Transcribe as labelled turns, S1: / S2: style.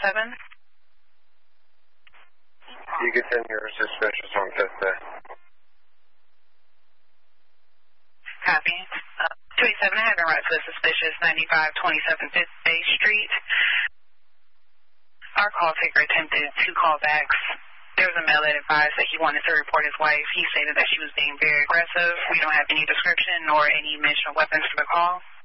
S1: You can send your suspicious on 5th Day.
S2: Copy. 287, I have been right to the suspicious 9527 5th Bay Street. Our call taker attempted 2 callbacks. There was a male that advised that he wanted to report his wife. He stated that she was being very aggressive. We don't have any description nor any mention of weapons for the call.